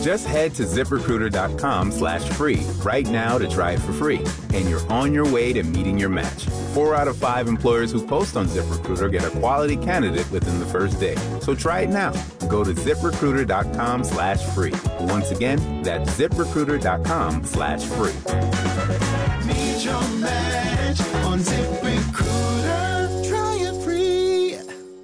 Just head to ZipRecruiter.com/free right now to try it for free, and you're on your way to meeting your match. 4 out of 5 employers who post on ZipRecruiter get a quality candidate within the first day. So try it now. Go to ZipRecruiter.com/free. Once again, that's ZipRecruiter.com/free. Meet your match on ZipRecruiter. Try it free.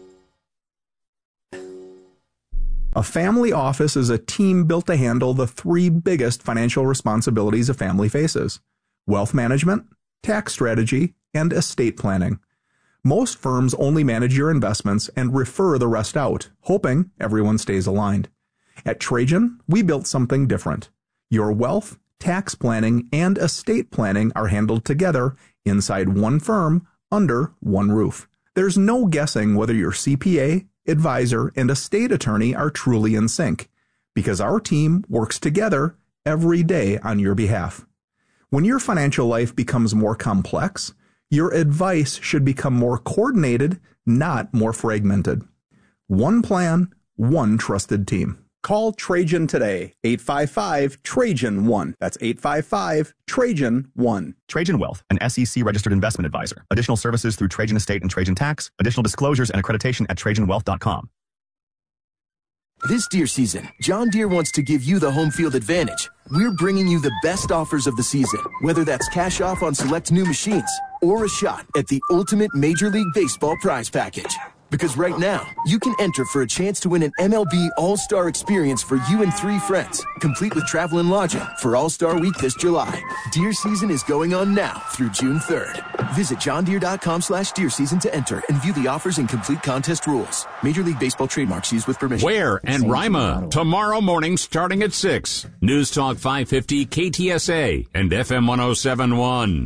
A family office is a team built to handle the 3 biggest financial responsibilities a family faces: wealth management, tax strategy, and estate planning. Most firms only manage your investments and refer the rest out, hoping everyone stays aligned. At Trajan, we built something different. Your wealth, tax planning, and estate planning are handled together inside one firm under one roof. There's no guessing whether your CPA, advisor, and estate attorney are truly in sync, because our team works together every day on your behalf. When your financial life becomes more complex, your advice should become more coordinated, not more fragmented. One plan, one trusted team. Call Trajan today, 855-TRAJAN-1. That's 855-TRAJAN-1. Trajan Wealth, an SEC-registered investment advisor. Additional services through Trajan Estate and Trajan Tax. Additional disclosures and accreditation at TrajanWealth.com. This deer season, John Deere wants to give you the home field advantage. We're bringing you the best offers of the season, whether that's cash off on select new machines or a shot at the ultimate Major League Baseball prize package. Because right now, you can enter for a chance to win an MLB All-Star experience for you and 3 friends, complete with travel and lodging for All-Star Week this July. Deer season is going on now through June 3rd. Visit johndeere.com/deer season to enter and view the offers and complete contest rules. Major League Baseball trademarks used with permission. Ware and Rima, tomorrow morning starting at 6. News Talk 550 KTSA and FM 107.1.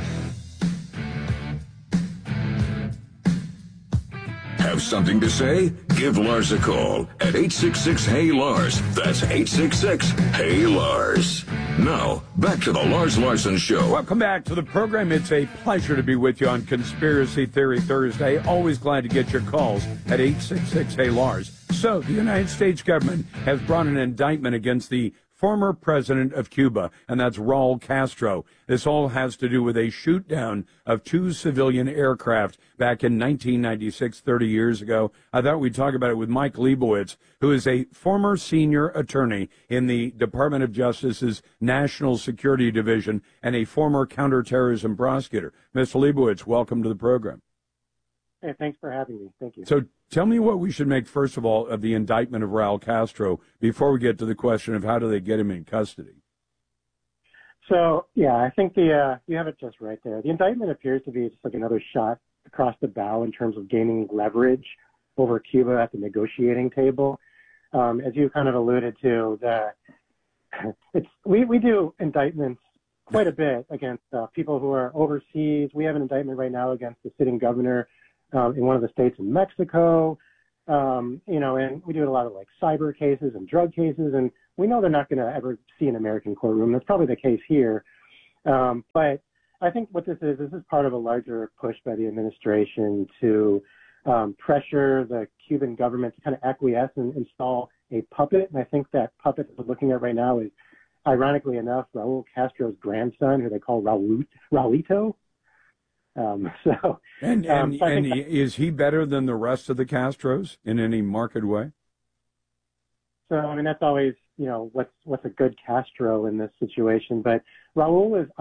Have something to say? Give Lars a call at 866-HEY-LARS. That's 866-HEY-LARS. Now, back to the Lars Larson Show. Welcome back to the program. It's a pleasure to be with you on Conspiracy Theory Thursday. Always glad to get your calls at 866-HEY-LARS. So, the United States government has brought an indictment against the former president of Cuba, and that's Raul Castro. This all has to do with a shoot-down of 2 civilian aircraft back in 1996, 30 years ago. I thought we'd talk about it with Mike Leibowitz, who is a former senior attorney in the Department of Justice's National Security Division and a former counterterrorism prosecutor. Mr. Leibowitz, welcome to the program. Hey, thanks for having me. Thank you. So tell me what we should make, first of all, of the indictment of Raul Castro before we get to the question of how do they get him in custody. So, yeah, I think you have it just right there. The indictment appears to be just like another shot across the bow in terms of gaining leverage over Cuba at the negotiating table. As you kind of alluded to, we do indictments quite a bit against people who are overseas. We have an indictment right now against the sitting governor in one of the states in Mexico, and we do a lot of like cyber cases and drug cases, and we know they're not going to ever see an American courtroom. That's probably the case here. But I think what this is part of a larger push by the administration to pressure the Cuban government to kind of acquiesce and install a puppet. And I think that puppet that we're looking at right now is, ironically enough, Raul Castro's grandson, who they call Raulito. Is he better than the rest of the Castros in any marked way? So, I mean, that's always, what's a good Castro in this situation. But Raulito is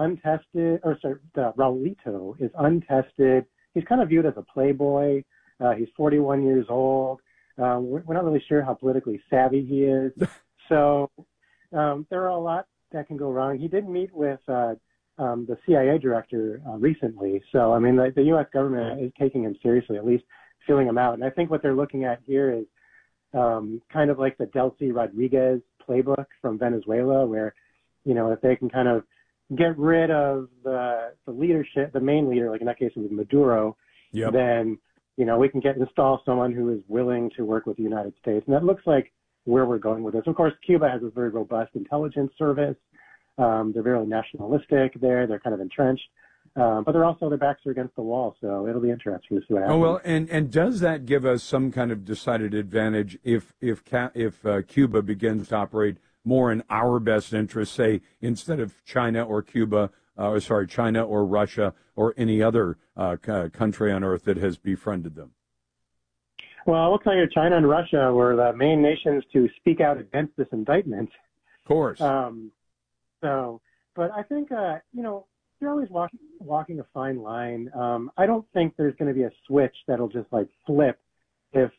untested. He's kind of viewed as a playboy. He's 41 years old. We're not really sure how politically savvy he is. So there are a lot that can go wrong. He did meet with the CIA director recently. So, I mean, the U.S. government is taking him seriously, at least feeling him out. And I think what they're looking at here is kind of like the Delcy Rodriguez playbook from Venezuela, where, if they can kind of get rid of the leadership, the main leader, like in that case it was Maduro, then, we can install someone who is willing to work with the United States. And that looks like where we're going with this. Of course, Cuba has a very robust intelligence service. They're very nationalistic there. They're kind of entrenched. But they're also, their backs are against the wall. So it'll be interesting to see what happens. Oh, well, and does that give us some kind of decided advantage if Cuba begins to operate more in our best interest, say, instead of China or Cuba, China or Russia or any other country on earth that has befriended them? Well, I will tell you, China and Russia were the main nations to speak out against this indictment. Of course. But I think, you're always walking a fine line. I don't think there's going to be a switch that'll just like flip if,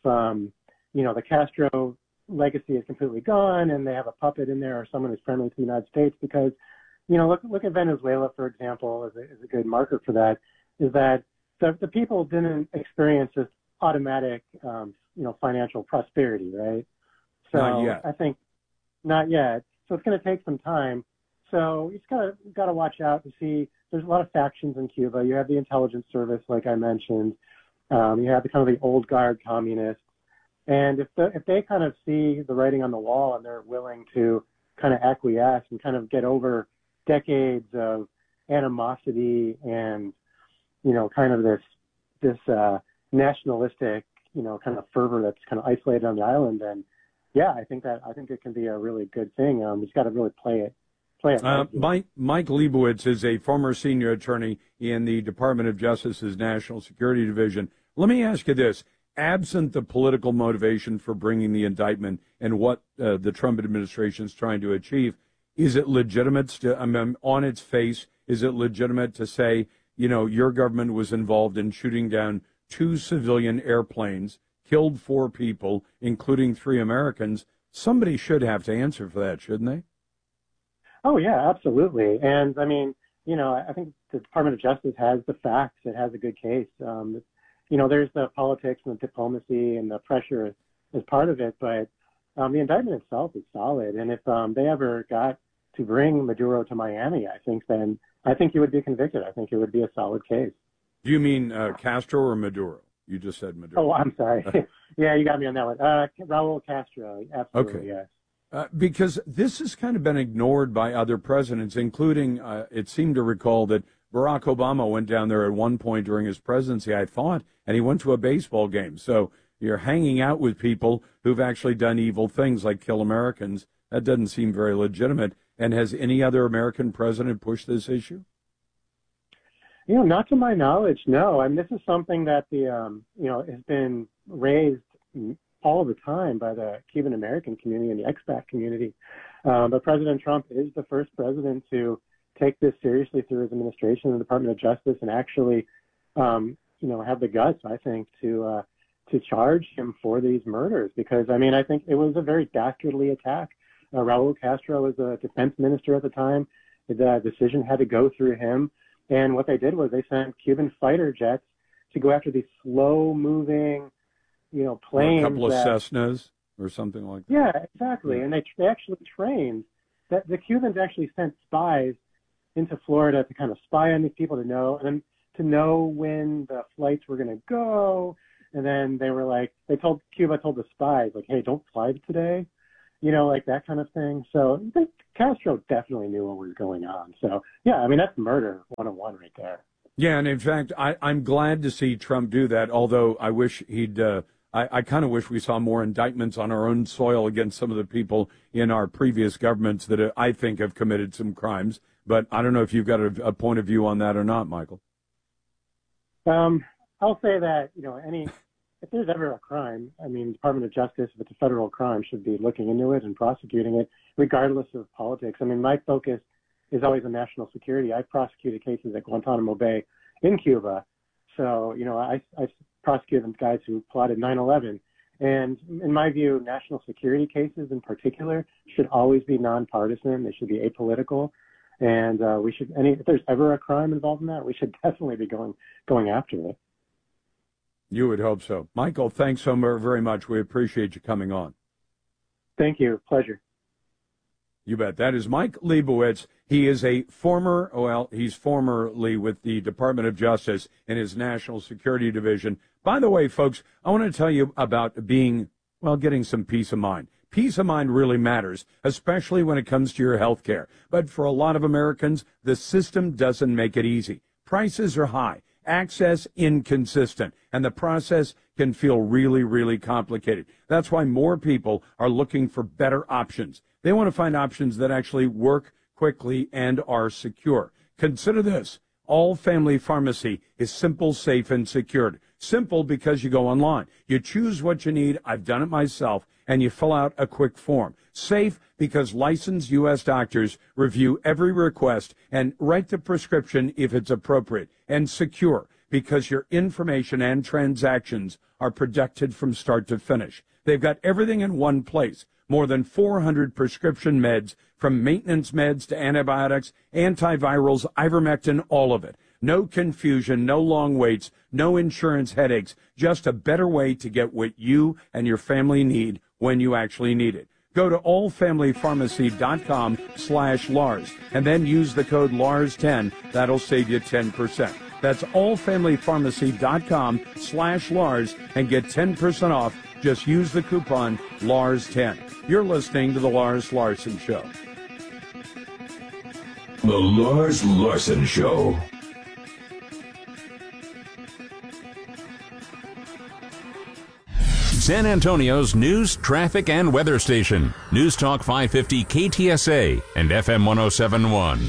the Castro legacy is completely gone and they have a puppet in there or someone who's friendly to the United States, because, look at Venezuela, for example, as a good marker for that, is that the people didn't experience this automatic, financial prosperity, right? So not yet. I think not yet. So it's going to take some time. So you just got to watch out to see. There's a lot of factions in Cuba. You have the intelligence service, like I mentioned. You have the kind of the old guard communists. And if they kind of see the writing on the wall and they're willing to kind of acquiesce and kind of get over decades of animosity and, kind of this nationalistic, kind of fervor that's kind of isolated on the island, then yeah, I think it can be a really good thing. You just got to really play it. Mike Leibowitz is a former senior attorney in the Department of Justice's National Security Division. Let me ask you this. Absent the political motivation for bringing the indictment and what the Trump administration is trying to achieve, is it legitimate on its face, is it legitimate to say, your government was involved in shooting down 2 civilian airplanes, killed 4 people, including 3 Americans? Somebody should have to answer for that, shouldn't they? Oh, yeah, absolutely. And, I think the Department of Justice has the facts. It has a good case. There's the politics and the diplomacy and the pressure as part of it, but the indictment itself is solid. And if they ever got to bring Maduro to Miami, I think he would be convicted. I think it would be a solid case. Do you mean Castro or Maduro? You just said Maduro. Oh, I'm sorry. Yeah, you got me on that one. Raul Castro, absolutely, okay. Yes. Because this has kind of been ignored by other presidents, including, it seemed to recall that Barack Obama went down there at one point during his presidency, I thought, and he went to a baseball game. So you're hanging out with people who've actually done evil things like kill Americans. That doesn't seem very legitimate. And has any other American president pushed this issue? Not to my knowledge, no. I mean, this is something that has been raised all the time by the Cuban American community and the expat community. But President Trump is the first president to take this seriously through his administration and the Department of Justice and actually, have the guts, I think, to charge him for these murders. Because, I think it was a very dastardly attack. Raul Castro was a defense minister at the time. The decision had to go through him. And what they did was they sent Cuban fighter jets to go after these slow-moving, planes. A couple of Cessnas or something like that. Yeah, exactly. Yeah. And they actually trained. That the Cubans actually sent spies into Florida to kind of spy on these people to know when the flights were going to go. And then they were like, Cuba told the spies, like, hey, don't fly today. Like that kind of thing. So I think Castro definitely knew what was going on. So, yeah, that's murder 101 right there. Yeah, and in fact, I'm glad to see Trump do that, although I wish he'd I kind of wish we saw more indictments on our own soil against some of the people in our previous governments that I think have committed some crimes. But I don't know if you've got a point of view on that or not, Michael. I'll say that, if there's ever a crime, Department of Justice, if it's a federal crime, should be looking into it and prosecuting it, regardless of politics. My focus is always on national security. I've prosecuted cases at Guantanamo Bay in Cuba. So, I prosecuted guys who plotted 9/11. And in my view, national security cases in particular should always be nonpartisan. They should be apolitical. And if there's ever a crime involved in that, we should definitely be going after it. You would hope so. Michael, thanks so very much. We appreciate you coming on. Thank you. Pleasure. You bet. That is Mike Leibowitz. He is he's formerly with the Department of Justice in his National Security Division. By the way, folks, I want to tell you about getting some peace of mind. Peace of mind really matters, especially when it comes to your health care. But for a lot of Americans, the system doesn't make it easy. Prices are high, access inconsistent, and the process can feel really, really complicated. That's why more people are looking for better options. They want to find options that actually work quickly and are secure. Consider this. All Family Pharmacy is simple, safe, and secured. Simple because you go online. You choose what you need. I've done it myself. And you fill out a quick form. Safe because licensed U.S. doctors review every request and write the prescription if it's appropriate. And secure because your information and transactions are protected from start to finish. They've got everything in one place. More than 400 prescription meds, from maintenance meds to antibiotics, antivirals, ivermectin, all of it. No confusion, no long waits, no insurance headaches, just a better way to get what you and your family need when you actually need it. Go to allfamilypharmacy.com/Lars and then use the code LARS10. That'll save you 10%. That's allfamilypharmacy.com/Lars and get 10% off. Just use the coupon LARS10. You're listening to The Lars Larson Show. The Lars Larson Show. San Antonio's news, traffic, and weather station. News Talk 550 KTSA and FM 1071.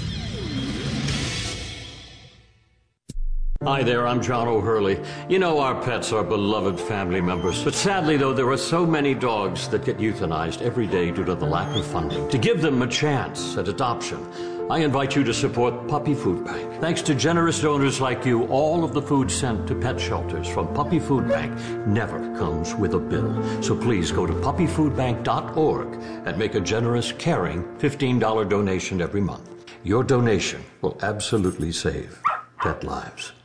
Hi there, I'm John O'Hurley. You know our pets are beloved family members. But sadly, though, there are so many dogs that get euthanized every day due to the lack of funding. To give them a chance at adoption, I invite you to support Puppy Food Bank. Thanks to generous donors like you, all of the food sent to pet shelters from Puppy Food Bank never comes with a bill. So please go to puppyfoodbank.org and make a generous, caring $15 donation every month. Your donation will absolutely save pet lives.